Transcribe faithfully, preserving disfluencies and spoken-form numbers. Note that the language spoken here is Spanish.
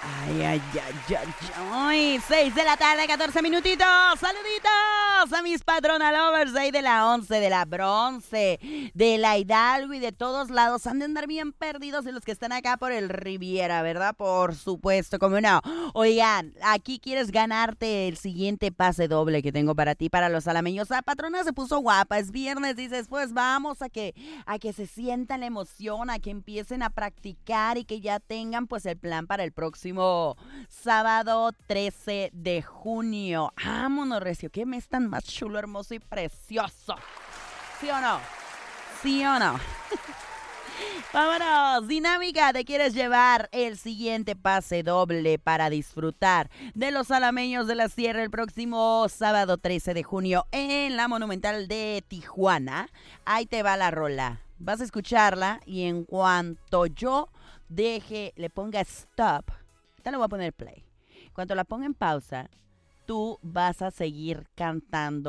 Ay, ay, ay, ay, ay. seis de la tarde, catorce minutitos. Saluditos a mis patrona lovers ahí de la once, de la bronce, de la Hidalgo y de todos lados. Han de andar bien perdidos en los que están acá por el Riviera, ¿verdad? Por supuesto, como no. Oigan, aquí quieres ganarte el siguiente pase doble que tengo para ti, para los alameños. La patrona se puso guapa, es viernes, dices, pues vamos a que, a que se sientan la emoción, a que empiecen a practicar y que ya tengan pues el plan para el próximo sábado trece de junio. Vámonos, Recio, qué mes tan más chulo, hermoso y precioso. ¿Sí o no? ¿Sí o no? Vámonos, dinámica, ¿te quieres llevar el siguiente pase doble para disfrutar de los alameños de la Sierra el próximo sábado trece de junio en la Monumental de Tijuana? Ahí te va la rola. Vas a escucharla y en cuanto yo deje, le ponga stop, te le voy a poner play. Cuando la ponga en pausa, tú vas a seguir cantando